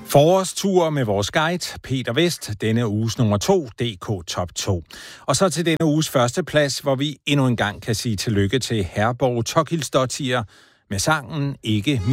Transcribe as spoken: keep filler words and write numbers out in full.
Forårstur med vores guide, Peter Vest, denne uges nummer to, D K Top to. Og så til denne uges første plads, hvor vi endnu en gang kan sige tillykke til Herborg Tokilsdottir med sangen Ikke